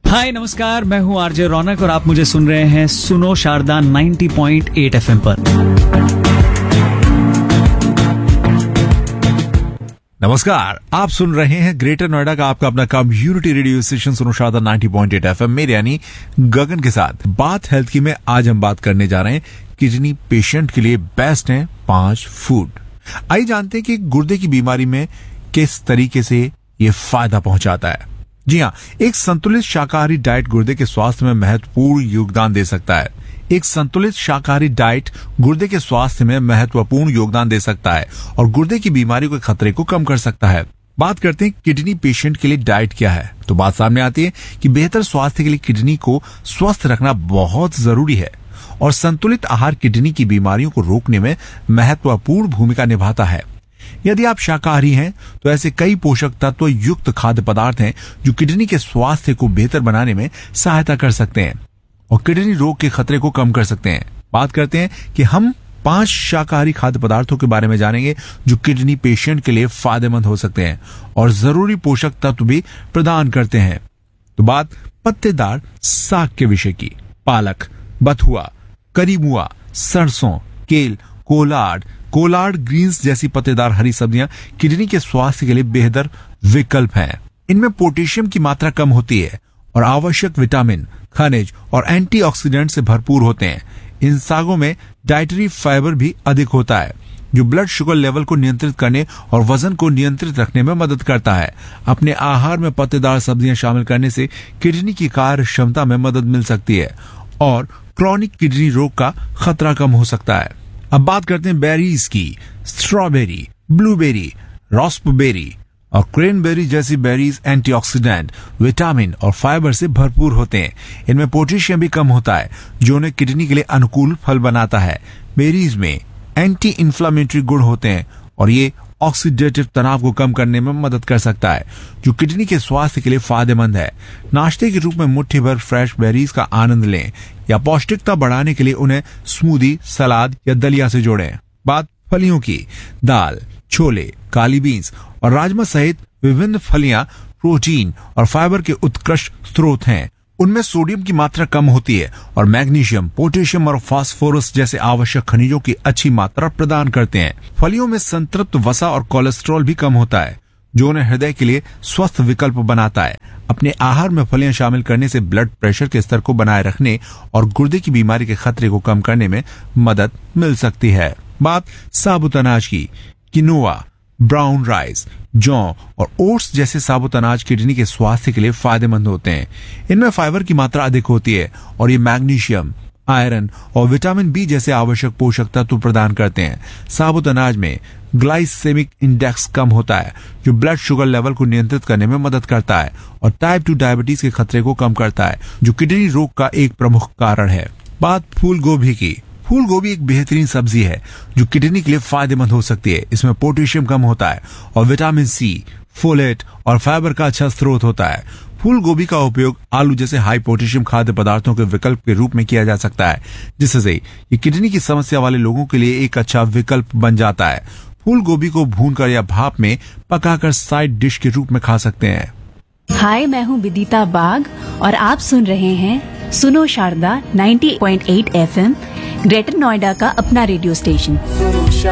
हाय नमस्कार, मैं हूँ आरजे रौनक और आप मुझे सुन रहे हैं सुनो शारदा 90.8 एफएम पर। नमस्कार, आप सुन रहे हैं ग्रेटर नोएडा का आपका अपना कम्युनिटी रेडियो स्टेशन सुनो शारदा 90.8 एफएम मेरे यानी गगन के साथ। बात हेल्थ की में आज हम बात करने जा रहे हैं किडनी पेशेंट के लिए बेस्ट हैं 5 फूड। आइए जानते हैं कि गुर्दे की बीमारी में किस तरीके से ये फायदा पहुंचाता है। जी हाँ, एक संतुलित शाकाहारी डाइट गुर्दे के स्वास्थ्य में महत्वपूर्ण योगदान दे सकता है। एक संतुलित शाकाहारी डाइट गुर्दे के स्वास्थ्य में महत्वपूर्ण योगदान दे सकता है और गुर्दे की बीमारी के खतरे को कम कर सकता है। बात करते हैं किडनी पेशेंट के लिए डाइट क्या है, तो बात सामने आती है कि बेहतर स्वास्थ्य के लिए किडनी को स्वस्थ रखना बहुत जरूरी है और संतुलित आहार किडनी की बीमारियों को रोकने में महत्वपूर्ण भूमिका निभाता है। यदि आप शाकाहारी हैं तो ऐसे कई पोषक तत्व युक्त खाद्य पदार्थ हैं जो किडनी के स्वास्थ्य को बेहतर बनाने में सहायता कर सकते हैं और किडनी रोग के खतरे को कम कर सकते हैं। बात करते हैं कि हम 5 शाकाहारी खाद्य पदार्थों के बारे में जानेंगे जो किडनी पेशेंट के लिए फायदेमंद हो सकते हैं और जरूरी पोषक तत्व भी प्रदान करते हैं। तो बात पत्तेदार साग के विषय की। पालक, बथुआ, करीमुआ, सरसों, केल, कोलार्ड ग्रीन्स जैसी पत्तेदार हरी सब्जियां किडनी के स्वास्थ्य के लिए बेहतर विकल्प हैं। इनमें पोटेशियम की मात्रा कम होती है और आवश्यक विटामिन, खनिज और एंटीऑक्सीडेंट से भरपूर होते हैं। इन सागों में डाइटरी फाइबर भी अधिक होता है जो ब्लड शुगर लेवल को नियंत्रित करने और वजन को नियंत्रित रखने में मदद करता है। अपने आहार में पत्तेदार सब्जियां शामिल करने से किडनी की कार्य क्षमता में मदद मिल सकती है और क्रॉनिक किडनी रोग का खतरा कम हो सकता है। अब बात करते हैं बेरीज की। स्ट्रॉबेरी, ब्लूबेरी, रास्पबेरी और क्रेनबेरी जैसी बेरीज एंटीऑक्सीडेंट, विटामिन और फाइबर से भरपूर होते हैं। इनमें पोटेशियम भी कम होता है जो उन्हें किडनी के लिए अनुकूल फल बनाता है। बेरीज में एंटी इंफ्लेमेटरी गुण होते हैं और ये ऑक्सीडेटिव तनाव को कम करने में मदद कर सकता है जो किडनी के स्वास्थ्य के लिए फायदेमंद है। नाश्ते के रूप में मुट्ठी भर फ्रेश बेरीज का आनंद लें या पौष्टिकता बढ़ाने के लिए उन्हें स्मूदी, सलाद या दलिया से जोड़ें। बात फलियों की। दाल, छोले, काली बीन्स और राजमा सहित विभिन्न फलियां प्रोटीन और फाइबर के उत्कृष्ट स्रोत हैं। उनमें सोडियम की मात्रा कम होती है और मैग्नीशियम, पोटेशियम और फास्फोरस जैसे आवश्यक खनिजों की अच्छी मात्रा प्रदान करते हैं। फलियों में संतृप्त वसा और कोलेस्ट्रॉल भी कम होता है जो उन्हें हृदय के लिए स्वस्थ विकल्प बनाता है। अपने आहार में फलियां शामिल करने से ब्लड प्रेशर के स्तर को बनाए रखने और गुर्दे की बीमारी के खतरे को कम करने में मदद मिल सकती है। बात साबुत अनाज की। किनोआ, ब्राउन राइस, जौ और ओट्स जैसे साबुत अनाज किडनी के स्वास्थ्य के लिए फायदेमंद होते हैं। इनमें फाइबर की मात्रा अधिक होती है और ये मैग्नीशियम, आयरन और विटामिन बी जैसे आवश्यक पोषक तत्व प्रदान करते हैं। साबुत अनाज में ग्लाइसेमिक इंडेक्स कम होता है जो ब्लड शुगर लेवल को नियंत्रित करने में मदद करता है और टाइप 2 डायबिटीज के खतरे को कम करता है जो किडनी रोग का एक प्रमुख कारण है। बात फूल गोभी की। फूल गोभी एक बेहतरीन सब्जी है जो किडनी के लिए फायदेमंद हो सकती है। इसमें पोटेशियम कम होता है और विटामिन सी, फोलेट और फाइबर का अच्छा स्रोत होता है। फूल गोभी का उपयोग आलू जैसे हाई पोटेशियम खाद्य पदार्थों के विकल्प के रूप में किया जा सकता है जिससे ये किडनी की समस्या वाले लोगों के लिए एक अच्छा विकल्प बन जाता है। फूल गोभी को भूनकर या भाप में पकाकर साइड डिश के रूप में खा सकते हैं। हाय, मैं हूँ विदिता बाग और आप सुन रहे हैं सुनो शारदा 90.8 एफएम, ग्रेटर नोएडा का अपना रेडियो स्टेशन।